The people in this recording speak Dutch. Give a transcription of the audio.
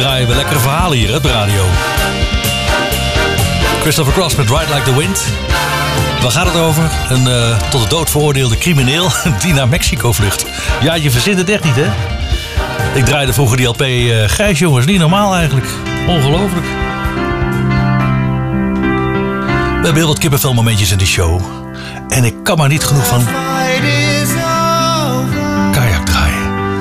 draaien we lekkere verhalen hier op de radio. Christopher Cross met Ride Like the Wind. Waar gaat het over? Een tot de dood veroordeelde crimineel die naar Mexico vlucht. Ja, je verzint het echt niet, hè? Ik draaide vroeger die LP Grijs, jongens. Niet normaal eigenlijk. Ongelooflijk. We hebben heel wat kippenvelmomentjes in de show. En ik kan maar niet genoeg van